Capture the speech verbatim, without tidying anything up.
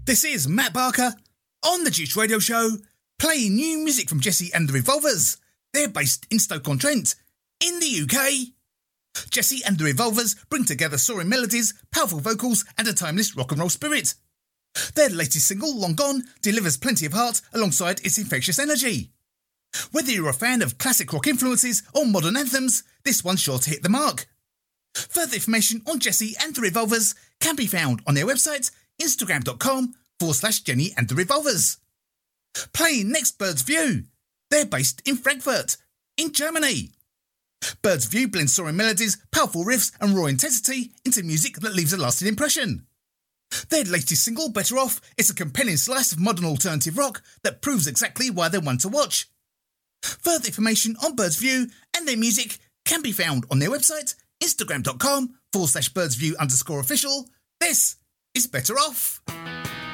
This is Matt Barker on the Juice Radio Show, playing new music from Jesse and the Revolvers. They're based in Stoke-on-Trent, in the U K. Jesse and the Revolvers bring together soaring melodies, powerful vocals, and a timeless rock and roll spirit. Their latest single, Long Gone, delivers plenty of heart alongside its infectious energy. Whether you're a fan of classic rock influences or modern anthems, this one's sure to hit the mark. Further information on Jesse and the Revolvers can be found on their website, instagram.com forward slash Jenny and the Revolvers. Playing next, Bird's View. They're based in Frankfurt, in Germany. Bird's View blends soaring melodies, powerful riffs and raw intensity into music that leaves a lasting impression. Their latest single, Better Off, is a compelling slice of modern alternative rock that proves exactly why they're one to watch. Further information on Bird's View and their music can be found on their website, instagram.com forward slash birdsview underscore official. This is Better Off.